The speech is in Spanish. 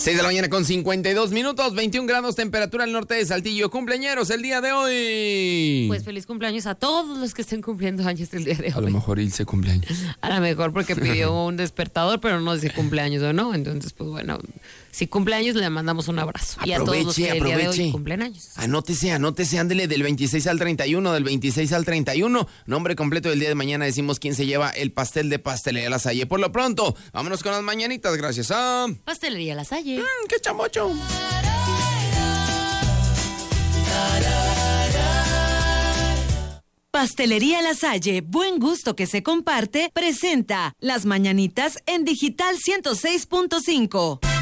6 de la mañana con 52 minutos, 21 grados, temperatura al norte de Saltillo. Cumpleañeros el día de hoy. Pues feliz cumpleaños a todos los que estén cumpliendo años el día de hoy. A lo mejor Ilse cumpleaños. A lo mejor porque pidió un despertador, pero no dice cumpleaños o no. Entonces, pues bueno, si cumpleaños le mandamos un abrazo. Y a todos los que el día de hoy cumplen años. Anótese, ándele del 26 al 31, del 26 al 31. Nombre completo del día de mañana decimos quién se lleva el pastel de Pastelería La Salle. Por lo pronto, vámonos con las mañanitas, gracias a... Pastelería La Salle. ¡Qué chamocho! Pastelería La Salle, buen gusto que se comparte, presenta Las Mañanitas en Digital 106.5.